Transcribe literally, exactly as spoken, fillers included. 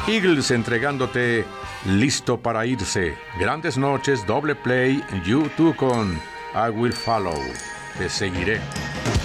Eagles entregándote Listo para irse. Grandes noches, doble play, YouTube con I Will Follow. Te seguiré.